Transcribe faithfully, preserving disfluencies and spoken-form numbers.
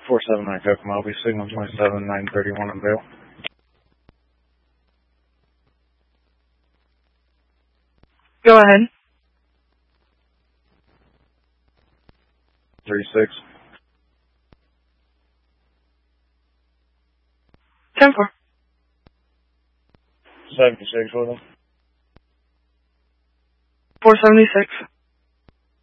four seven nine Kokomo, I'll be signal twenty-seven nine thirty-one on Vail. Go ahead. three six. ten four. seventy-six with them. four seventy-six.